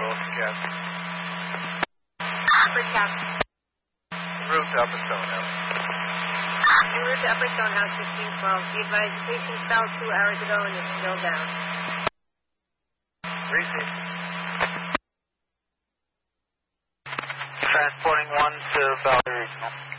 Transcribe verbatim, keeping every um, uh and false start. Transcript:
Scout. Upper Cap. Route to Upper Stonehouse. En route to Upper Stonehouse, fifteen twelve. Be advised, the patient fell two hours ago and is still down. Receive. Transporting one to Valley Regional.